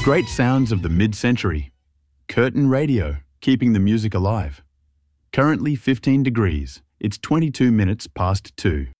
great sounds of the mid-century. Curtin Radio, keeping the music alive. Currently 15 degrees. It's 22 minutes past 2.